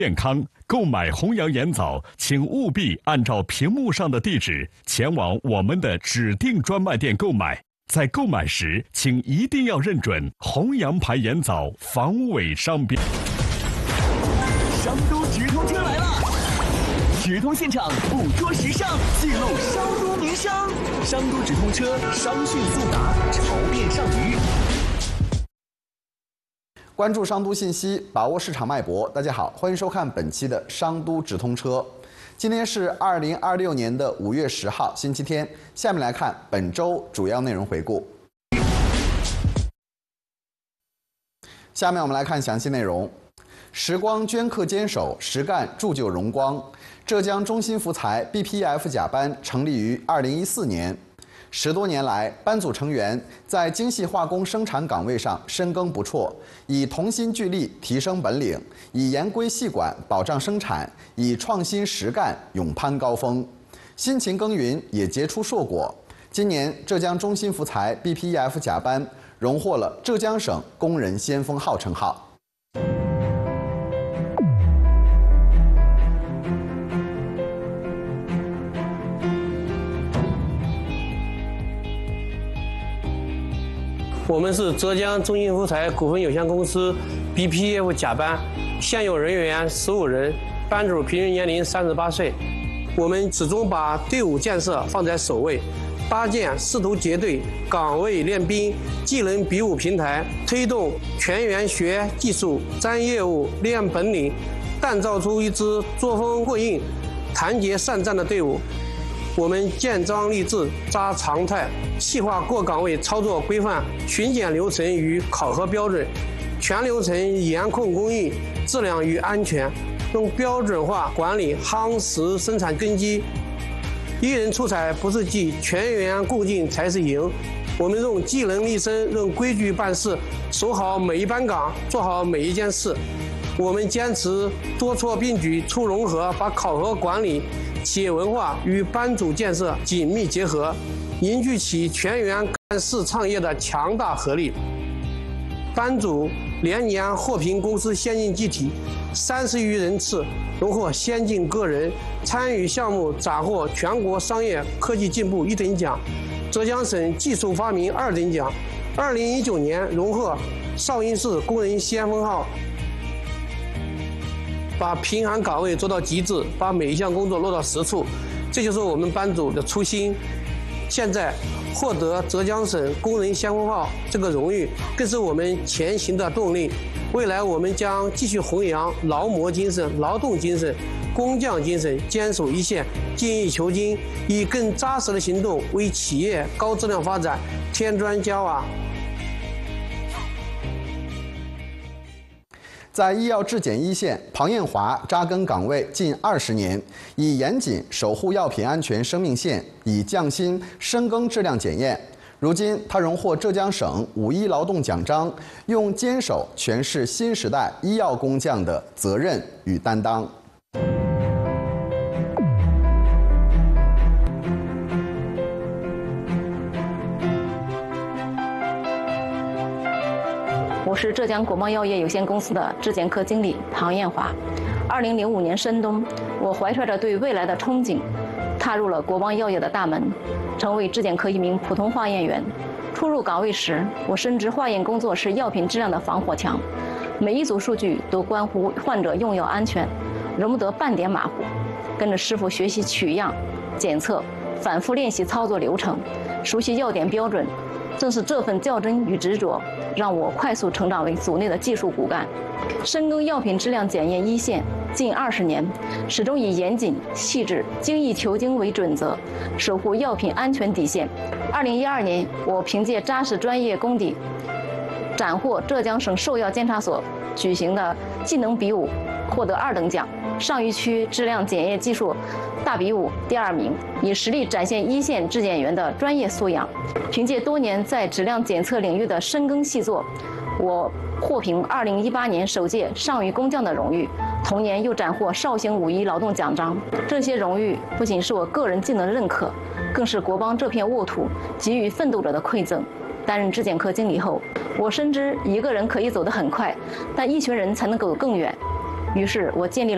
健康。购买弘扬盐枣，请务必按照屏幕上的地址前往我们的指定专卖店购买。在购买时，请一定要认准弘扬牌盐枣防伪商标。 商都直通车来了！直通现场捕捉时尚，记录商都名声。商都直通车，商讯速达，潮变上鱼。 关注商都信息，把握市场脉搏。大家好，欢迎收看本期的商都直通车。今天是2026年的5月10号，星期天。下面来看本周主要内容回顾。下面我们来看详细内容。时光镌刻坚守，实干铸就荣光。浙江中心福材 BPF 甲班成立于2014年。10多年来，班组成员在精细化工生产岗位上深耕不辍，以同心聚力提升本领，以严规细管保障生产，以创新实干勇攀高峰。辛勤耕耘也结出硕果。今年，浙江中心福材 BPF 甲班荣获了浙江省工人先锋号称号。 我们是浙江中心福材股份有限公司 BPF 甲班，现有人员15人，班主平均年龄38岁。我们始终把队伍建设放在首位，搭建师徒结对、岗位练兵、技能比武平台，推动全员学技术、沾业务、练本领，锻造出一支作风过硬、团结善战的队伍。我们建章立制、扎常态，细化各岗位操作规范、巡检流程与考核标准，全流程严控工艺、质量与安全，用标准化管理夯实生产根基。一人出彩不是技，全员共进才是赢。我们用技能立身，用规矩办事，守好每一班岗，做好每一件事。我们坚持多措并举、促融合，把考核管理、企业文化与班组建设紧密结合，凝聚起全员干事创业的强大合力。班组连年获评公司先进技体30余人次，荣获先进个人，参与项目斩获全国商业科技进步1等奖、浙江省技术发明2等奖。2019年荣获绍兴市工人先锋号。把平衡岗位做到极致，把每一项工作落到实处，这就是我们班组的初心。现在获得浙江省工人先锋号这个荣誉，更是我们前行的动力。未来我们将继续弘扬劳模精神、劳动精神、工匠精神，坚守一线，精益求精，以更扎实的行动为企业高质量发展添砖加瓦。 在医药质检一线，庞艳华扎根岗位近20年，以严谨守护药品安全生命线，以匠心深耕质量检验。如今，他荣获浙江省5一劳动奖章，用坚守诠释新时代医药工匠的责任与担当。 我是浙江国贸药业有限公司的质检科经理庞艳华。2005年深冬，我怀揣着对未来的憧憬，踏入了国贸药业的大门，成为质检科一名普通化验员。初入岗位时，我深知化验工作是药品质量的防火墙，每一组数据都关乎患者用药安全，容不得半点马虎。跟着师傅学习取样、检测，反复练习操作流程，熟悉药点标准。正是这份较真与执着，让我快速成长为组内的技术骨干。深耕药品质量检验一线近20年，始终以严谨、细致、精益求精为准则，守护药品安全底线。2012年，我凭借扎实专业功底，斩获浙江省兽药监察所举行的技能比武，获得2等奖，上虞区质量检验技术大比武第2名，以实力展现一线质检员的专业素养。凭借多年在质量检测领域的深耕细作，我获评2018年首届上虞工匠的荣誉，同年又斩获绍兴5一劳动奖章。这些荣誉不仅是我个人技能的认可，更是国邦这片沃土给予奋斗者的馈赠。担任质检科经理后，我深知一个人可以走得很快，但一群人才能走更远。于是我建立了